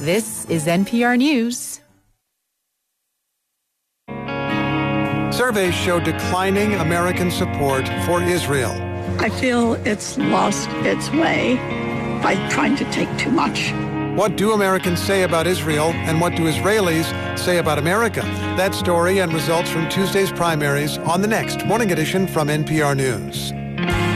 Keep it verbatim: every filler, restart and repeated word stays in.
This is N P R News. Surveys show declining American support for Israel. I feel it's lost its way by trying to take too much. What do Americans say about Israel, and what do Israelis say about America? That story and results from Tuesday's primaries on the next Morning Edition from N P R News.